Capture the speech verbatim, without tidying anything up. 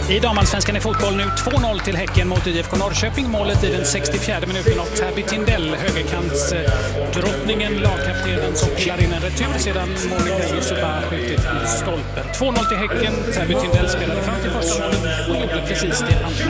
I damallsvenskan i fotboll nu två noll till Häcken mot I F K Norrköping. Målet i den sextiofjärde minuten av Tabby Tindell, högerkants drottningen, lagkaptenen som killar in en retur sedan Monica Yusufa skjutit i stolpen. två noll till Häcken. Tabby Tindell spelade fram till första målet och gjorde precis det andra.